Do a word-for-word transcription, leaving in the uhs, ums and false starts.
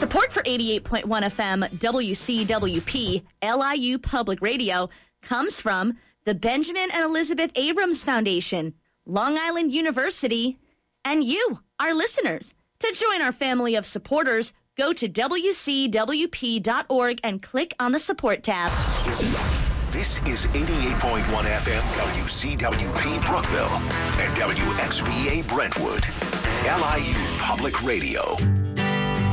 Support for eighty-eight point one F M W C W P L I U Public Radio comes from the Benjamin and Elizabeth Abrams Foundation, Long Island University, and you, our listeners. To join our family of supporters, go to W C W P dot org and click on the support tab. This is eighty-eight point one F M W C W P Brookville and W X B A Brentwood, L I U Public Radio.